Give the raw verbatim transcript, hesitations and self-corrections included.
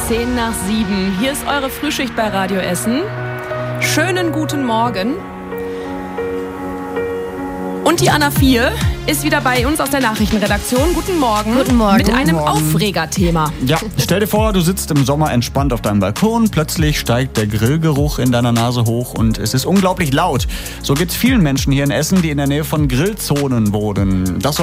zehn nach sieben. Hier ist eure Frühschicht bei Radio Essen. Schönen guten Morgen. Und die Anna vier ist wieder bei uns aus der Nachrichtenredaktion. Guten Morgen. Guten Morgen. Mit einem Guten Morgen. Aufregerthema. Ja, stell dir vor, du sitzt im Sommer entspannt auf deinem Balkon, plötzlich steigt der Grillgeruch in deiner Nase hoch und es ist unglaublich laut. So geht's vielen Menschen hier in Essen, die in der Nähe von Grillzonen wohnen. Das